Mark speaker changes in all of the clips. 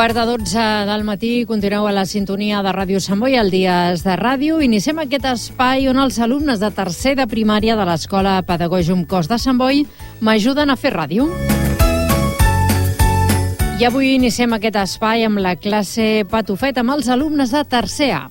Speaker 1: Quart de 12 del matí, continueu a la sintonia de Ràdio Sant Boi, al Dies de Ràdio. Iniciem aquest espai on els alumnes de tercer de primària de l'Escola Pedagògica Cos de Sant Boi m'ajuden a fer ràdio. I avui iniciem aquest espai amb la classe Patufet amb els alumnes de tercer A.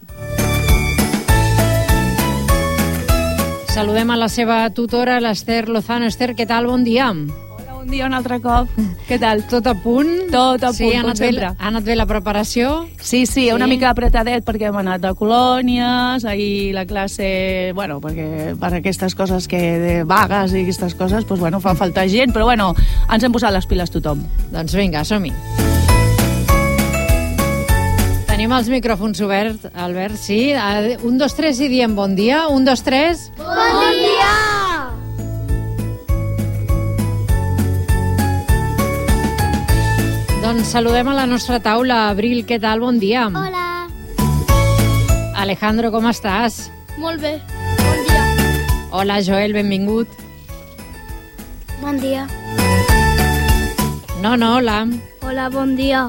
Speaker 1: Saludem a la seva tutora, l'Ester Lozano. Ester, què tal? Bon dia.
Speaker 2: Bon dia un altre cop. Què tal?
Speaker 1: Tot a punt?
Speaker 2: Tot a punt,
Speaker 1: sí,
Speaker 2: com sempre.
Speaker 1: Ha anat bé la preparació?
Speaker 2: Sí, una mica apretadet perquè hem anat a colònies, ahir la classe, perquè per aquestes coses que de vagues i aquestes coses, fa falta gent, però ens hem posat les piles tothom.
Speaker 1: Doncs vinga, som-hi. Tenim els micròfons oberts, Albert, sí? 1, 2, 3 i diem bon dia. 1, 2, 3.
Speaker 3: Bon dia!
Speaker 1: Doncs saludem a la nostra taula. Abril, què tal? Bon dia.
Speaker 3: Hola.
Speaker 1: Alejandro, com estàs?
Speaker 3: Molt bé. Bon dia.
Speaker 1: Hola, Joel, benvingut.
Speaker 3: Bon dia.
Speaker 1: No, hola.
Speaker 3: Hola, bon dia.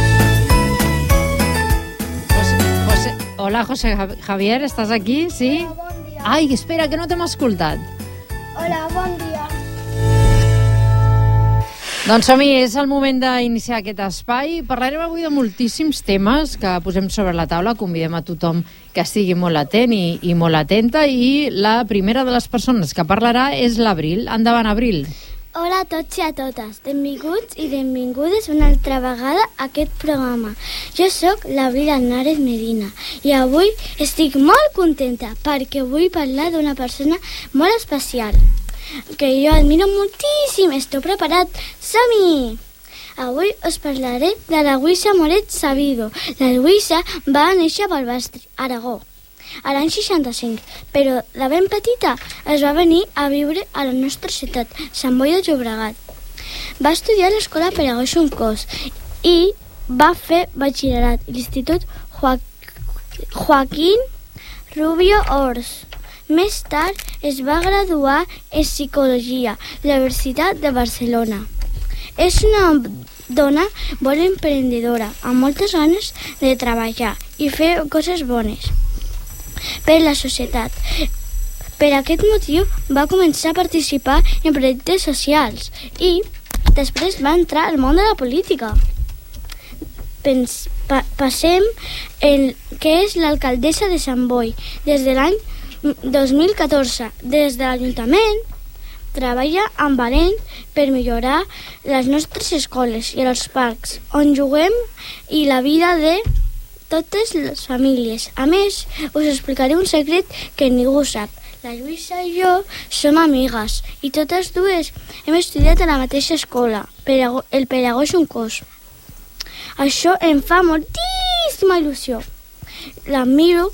Speaker 1: Hola, José Javier, ¿estás aquí? Sí?
Speaker 3: Hola, bon dia.
Speaker 1: Ai, espera, que no t'hem escoltat.
Speaker 3: Hola, bon dia.
Speaker 1: Doncs som-hi, és el moment d'iniciar aquest espai. Parlarem avui de moltíssims temes que posem sobre la taula. Convidem a tothom que estigui molt atent i molt atenta. I la primera de les persones que parlarà és l'Abril. Endavant, Abril.
Speaker 3: Hola a tots i a totes. Benvinguts i benvingudes una altra vegada a aquest programa. Jo sóc l'Abril Aznárez Medina i avui estic molt contenta perquè vull parlar d'una persona molt especial que jo admiro moltíssim. Esteu preparat? Som-hi! Avui us parlaré de la Lluïsa Moret Sabido. La Lluïsa va néixer a Balbastri, Aragó, a l'any 65, però de ben petita es va venir a viure a la nostra ciutat, Sant Boi de Llobregat. Va estudiar a l'Escola Pedagògica Cos i va fer batxillerat a l'Institut Joaquín Rubio Ors. Més tard es va graduar en Psicologia a la Universitat de Barcelona. És una dona molt emprendedora, amb moltes ganes de treballar i fer coses bones per la societat. Per aquest motiu va començar a participar en projectes socials i després va entrar al món de la política. Passem el que és l'alcaldessa de Sant Boi des de l'any 2014. Des de l'Ajuntament treballa amb valent per millorar les nostres escoles i els parcs on juguem i la vida de totes les famílies. A més, us explicaré un secret que ningú sap. La Lluïsa i jo som amigues i totes dues hem estudiat a la mateixa escola, el Pedagògic Cos. Això em fa moltíssima il·lusió. L'admiro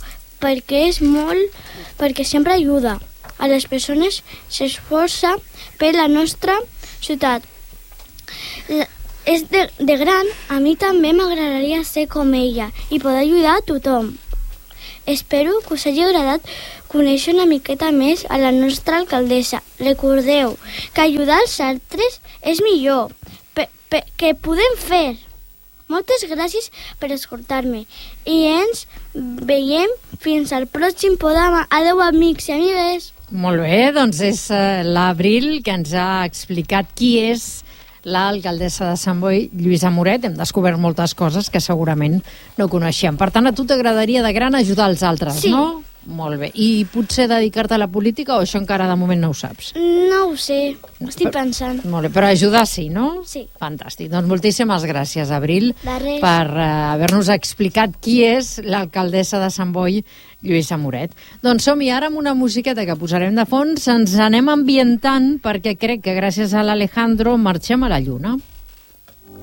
Speaker 3: perquè sempre ajuda a les persones, s'esforça per la nostra ciutat. De gran, a mi també m'agradaria ser com ella i poder ajudar a tothom. Espero que us hagi agradat conèixer una miqueta més a la nostra alcaldessa. Recordeu que ajudar els altres és millor que podem fer. Moltes gràcies per escoltar-me i ens veiem fins al pròxim programa. Adeu, amics i amigues.
Speaker 1: Molt bé, doncs és l'Abril que ens ha explicat qui és l'alcaldessa de Sant Boi, Lluïsa Moret. Hem descobert moltes coses que segurament no coneixíem. Per tant, a tu t'agradaria de gran ajudar els altres,
Speaker 3: sí.
Speaker 1: No? Molt bé. I potser dedicar-te a la política o això encara de moment no ho saps?
Speaker 3: No ho sé, estic pensant.
Speaker 1: Molt bé, però ajudar sí, no?
Speaker 3: Sí.
Speaker 1: Fantàstic. Doncs moltíssimes gràcies, Abril,
Speaker 3: De res.
Speaker 1: per haver-nos explicat qui és l'alcaldessa de Sant Boi, Lluïsa Moret. Doncs som-hi ara amb una musiqueta que posarem de fons. Ens anem ambientant perquè crec que gràcies a l'Alejandro marxem a la Lluna.